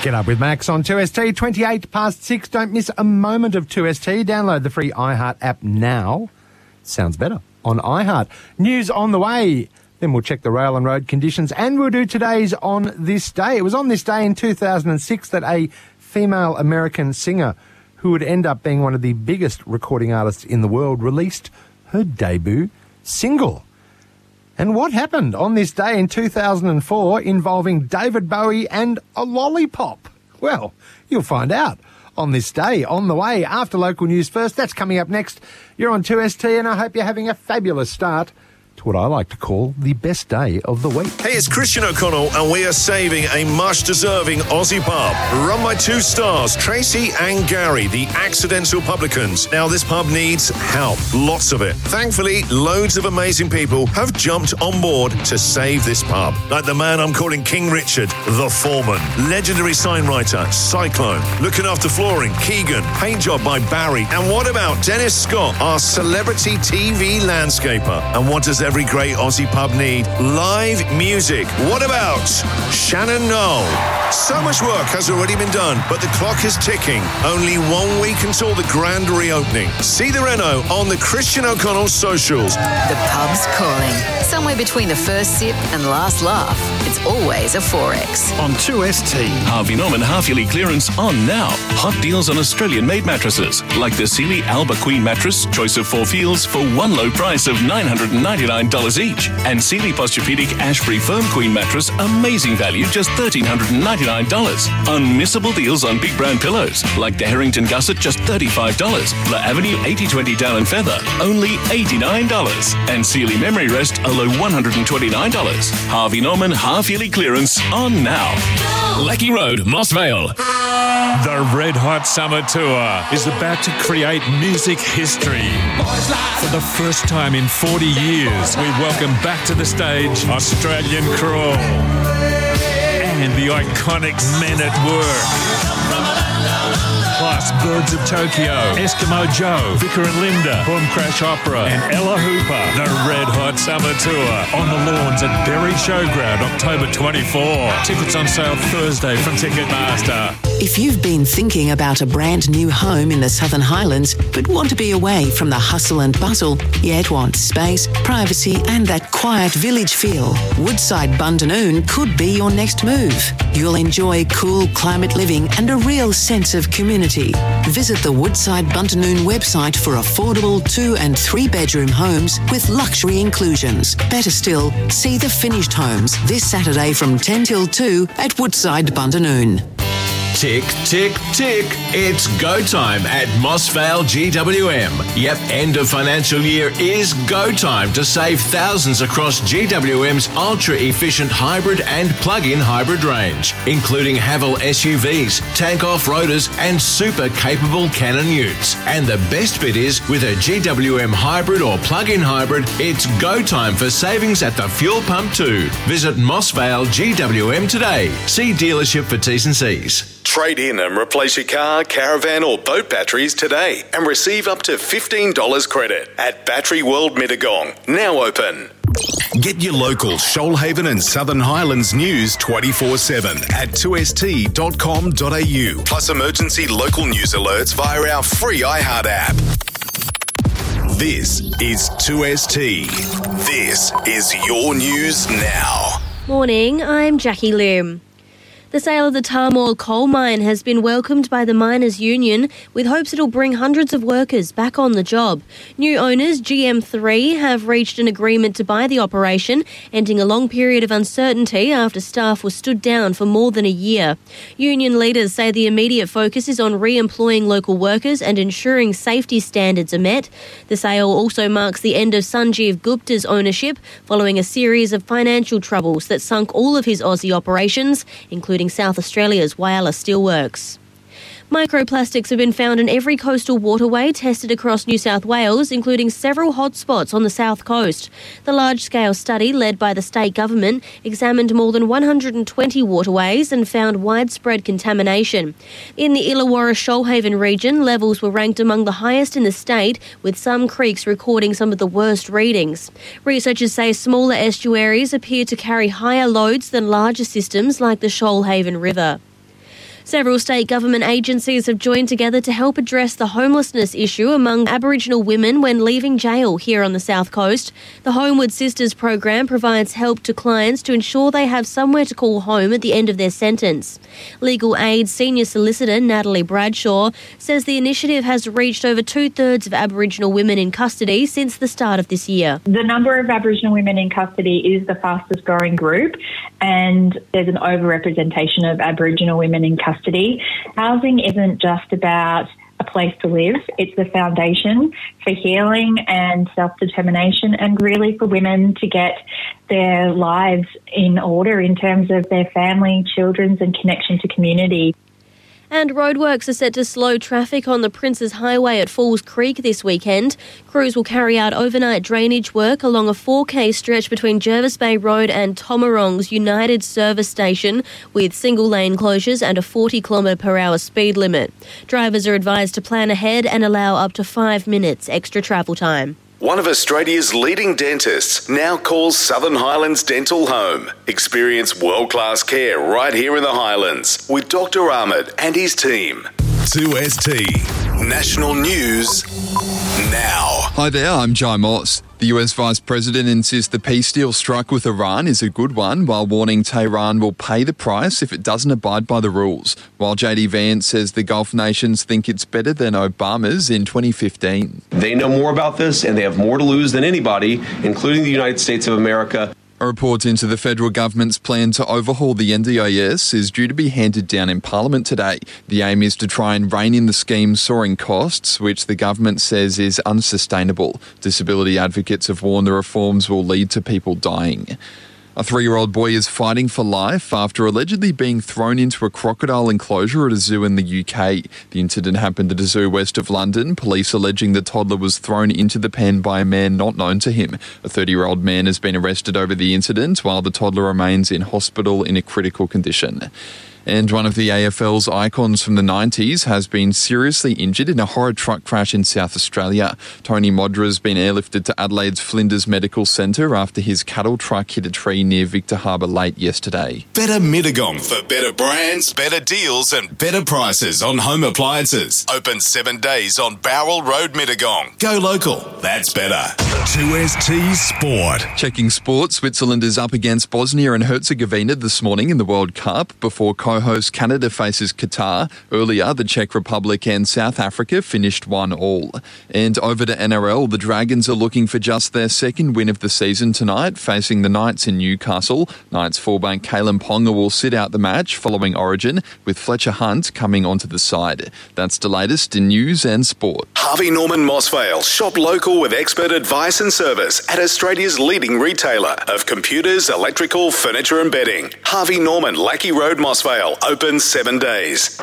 Get up with Max on 2ST, 28 past 6. Don't miss a moment of 2ST. Download the free iHeart app now. Sounds better on iHeart. News on the way. Then we'll check the rail and road conditions, and we'll do today's On This Day. It was on this day in 2006 that a female American singer who would end up being one of the biggest recording artists in the world released her debut single. And what happened on this day in 2004 involving David Bowie and a lollipop? Well, you'll find out on this day, on the way, after local news first. That's coming up next. You're on 2ST, and I hope you're having a fabulous start to what I like to call the best day of the week. Hey, it's Christian O'Connell, and we are saving a much-deserving Aussie pub run by two stars, Tracy and Gary, the Accidental Publicans. Now, this pub needs help, lots of it. Thankfully, loads of amazing people have jumped on board to save this pub, like the man I'm calling King Richard, the foreman, legendary sign writer, Cyclone, looking after flooring, Keegan, paint job by Barry, and what about Dennis Scott, our celebrity TV landscaper? And what does every great Aussie pub need? Live music. What about Shannon Knoll? So much work has already been done, but the clock is ticking. Only 1 week until the grand reopening. See the reno on the Christian O'Connell socials. The pub's calling. Somewhere between the first sip and last laugh, it's always a 4X. On 2ST. Harvey Norman half-yearly clearance on now. Hot deals on Australian-made mattresses, like the Sealy Alba Queen mattress, choice of 4 feels, for one low price of $999 each. And Sealy Posturepedic Ash-Free Firm Queen mattress, amazing value, just $1,399. Unmissable deals on big brand pillows, like the Harrington Gusset, just $35. La Avenue 8020 Down and Feather, only $89. And Sealy Memory Rest, a low $129. Harvey Norman half-yearly clearance on now. Lecky Road, Moss Vale. The Red Hot Summer Tour is about to create music history. For the first time in 40 years, we welcome back to the stage Australian Crawl and the iconic Men at Work. Plus Birds of Tokyo, Eskimo Joe, Vicar and Linda, Boom Crash Opera, and Ella Hooper. The Red Hot Summer Tour on the lawns at Berry Showground, October 24. Tickets on sale Thursday from Ticketmaster. If you've been thinking about a brand new home in the Southern Highlands but want to be away from the hustle and bustle, yet want space, privacy and that quiet village feel, Woodside Bundanoon could be your next move. You'll enjoy cool climate living and a real sense of community. Visit the Woodside Bundanoon website for affordable 2 and 3 bedroom homes with luxury inclusions. Better still, see the finished homes this Saturday from 10 till 2 at Woodside Bundanoon. Tick, tick, tick. It's go time at Moss Vale GWM. Yep, end of financial year is go time to save thousands across GWM's ultra-efficient hybrid and plug-in hybrid range, including Haval SUVs, tank off-roaders and super capable Cannon utes. And the best bit is, with a GWM hybrid or plug-in hybrid, it's go time for savings at the fuel pump too. Visit Moss Vale GWM today. See dealership for T's and C's. Trade in and replace your car, caravan or boat batteries today and receive up to $15 credit at Battery World Mittagong. Now open. Get your local Shoalhaven and Southern Highlands news 24/7 at 2st.com.au. Plus emergency local news alerts via our free iHeart app. This is 2ST. This is your news now. Morning, I'm Jackie Lim. The sale of the Tarmore coal mine has been welcomed by the Miners' Union, with hopes it'll bring hundreds of workers back on the job. New owners, GM3, have reached an agreement to buy the operation, ending a long period of uncertainty after staff were stood down for more than a year. Union leaders say the immediate focus is on re-employing local workers and ensuring safety standards are met. The sale also marks the end of Sanjeev Gupta's ownership, following a series of financial troubles that sunk all of his Aussie operations, including South Australia's Whyalla Steelworks. Microplastics have been found in every coastal waterway tested across New South Wales, including several hotspots on the south coast. The large-scale study, led by the state government, examined more than 120 waterways and found widespread contamination. In the Illawarra Shoalhaven region, levels were ranked among the highest in the state, with some creeks recording some of the worst readings. Researchers say smaller estuaries appear to carry higher loads than larger systems like the Shoalhaven River. Several state government agencies have joined together to help address the homelessness issue among Aboriginal women when leaving jail here on the South Coast. The Homeward Sisters program provides help to clients to ensure they have somewhere to call home at the end of their sentence. Legal Aid Senior Solicitor Natalie Bradshaw says the initiative has reached over 2/3 of Aboriginal women in custody since the start of this year. The number of Aboriginal women in custody is the fastest growing group, and there's an overrepresentation of Aboriginal women in custody. Housing isn't just about a place to live. It's the foundation for healing and self-determination, and really for women to get their lives in order in terms of their family, children's and connection to community. And roadworks are set to slow traffic on the Princes Highway at Falls Creek this weekend. Crews will carry out overnight drainage work along a 4K stretch between Jervis Bay Road and Tomarong's United Service Station, with single-lane closures and a 40km/h speed limit. Drivers are advised to plan ahead and allow up to 5 minutes extra travel time. One of Australia's leading dentists now calls Southern Highlands Dental home. Experience world-class care right here in the Highlands with Dr. Ahmed and his team. 2ST National News now. Hi there, I'm Jai Moss. The US Vice President insists the peace deal struck with Iran is a good one, while warning Tehran will pay the price if it doesn't abide by the rules, while JD Vance says the Gulf nations think it's better than Obama's in 2015. They know more about this, and they have more to lose than anybody, including the United States of America. A report into the federal government's plan to overhaul the NDIS is due to be handed down in Parliament today. The aim is to try and rein in the scheme's soaring costs, which the government says is unsustainable. Disability advocates have warned the reforms will lead to people dying. A 3-year-old boy is fighting for life after allegedly being thrown into a crocodile enclosure at a zoo in the UK. The incident happened at a zoo west of London, police alleging the toddler was thrown into the pen by a man not known to him. A 30-year-old man has been arrested over the incident, while the toddler remains in hospital in a critical condition. And one of the AFL's icons from the 90s has been seriously injured in a horror truck crash in South Australia. Tony Modra has been airlifted to Adelaide's Flinders Medical Centre after his cattle truck hit a tree near Victor Harbour late yesterday. Better Mittagong for better brands, better deals and better prices on home appliances. Open 7 days on Bowral Road, Mittagong. Go local. That's better. 2ST Sport. Checking sport, Switzerland is up against Bosnia and Herzegovina this morning in the World Cup before co-host Canada faces Qatar. Earlier, the Czech Republic and South Africa finished 1-1. And over to NRL, the Dragons are looking for just their second win of the season tonight, facing the Knights in Newcastle. Knights fullback Kalen Ponga will sit out the match following Origin, with Fletcher Hunt coming onto the side. That's the latest in news and sport. Harvey Norman Mossvale. Shop local with expert advice and service at Australia's leading retailer of computers, electrical, furniture and bedding. Harvey Norman, Lackey Road, Mossvale. Open 7 days.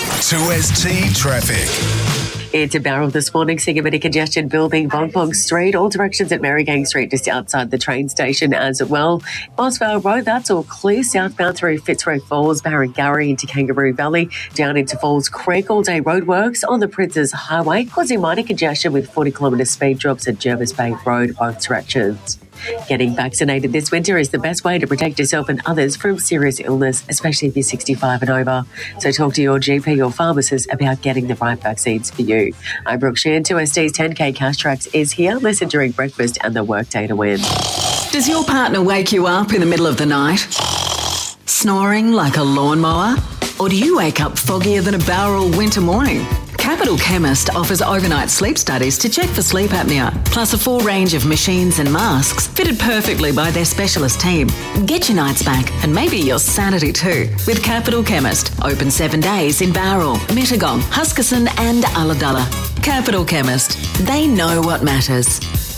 2ST Traffic. Into Barrel this morning, seeing a bit of congestion building Bonpong Street, all directions at Marygang Street, just outside the train station as well. Mossvale Road, that's all clear. Southbound through Fitzroy Falls, Barrengarry into Kangaroo Valley, down into Falls Creek. All day roadworks on the Princes Highway, causing minor congestion with 40km speed drops at Jervis Bay Road, both directions. Getting vaccinated this winter is the best way to protect yourself and others from serious illness, especially if you're 65 and over. So talk to your GP or pharmacist about getting the right vaccines for you. I'm Brooke Sheehan. 2ST's 10K Cash Tracks is here. Listen during breakfast and the workday to win. Does your partner wake you up in the middle of the night? Snoring like a lawnmower? Or do you wake up foggier than a Bowral winter morning? Capital Chemist offers overnight sleep studies to check for sleep apnea, plus a full range of machines and masks fitted perfectly by their specialist team. Get your nights back and maybe your sanity too with Capital Chemist. Open 7 days in Bowral, Mittagong, Huskisson and Ulladulla. Capital Chemist. They know what matters.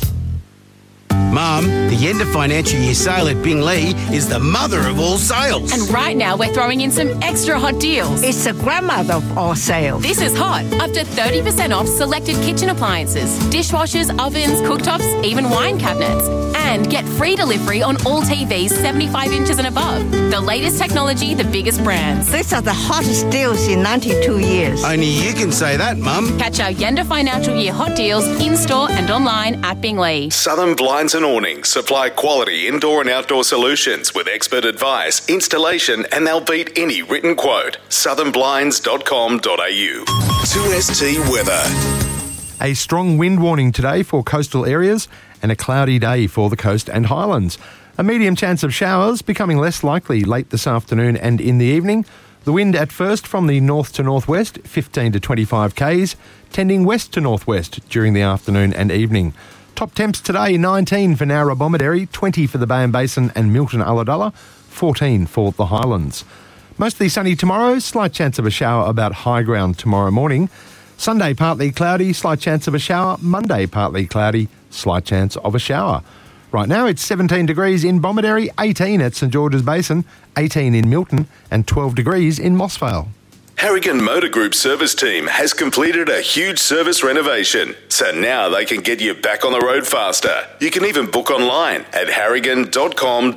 Mum, the end of financial year sale at Binglee is the mother of all sales. And right now we're throwing in some extra hot deals. It's the grandmother of all sales. This is hot. Up to 30% off selected kitchen appliances, dishwashers, ovens, cooktops, even wine cabinets. And get free delivery on all TVs 75 inches and above. The latest technology, the biggest brands. These are the hottest deals in 92 years. Only you can say that, Mum. Catch our Yenda Financial Year hot deals in-store and online at Binglee. Southern Blinds and and Awnings supply quality indoor and outdoor solutions with expert advice, installation, and they'll beat any written quote. southernblinds.com.au. 2ST weather. A strong wind warning today for coastal areas and a cloudy day for the coast and highlands. A medium chance of showers becoming less likely late this afternoon and in the evening. The wind at first from the north to northwest, 15 to 25 k's, tending west to northwest during the afternoon and evening. Top temps today, 19 for Nowra Bomaderry, 20 for the Bay and Basin and Milton Ulladulla, 14 for the Highlands. Mostly sunny tomorrow, slight chance of a shower about high ground tomorrow morning. Sunday partly cloudy, slight chance of a shower. Monday partly cloudy, slight chance of a shower. Right now it's 17 degrees in Bomaderry, 18 at St George's Basin, 18 in Milton and 12 degrees in Mossvale. Harrigan Motor Group service team has completed a huge service renovation, so now they can get you back on the road faster. You can even book online at harrigan.com.au.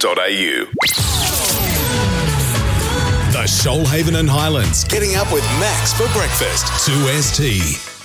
The Shoalhaven and Highlands, getting up with Max for breakfast. 2ST.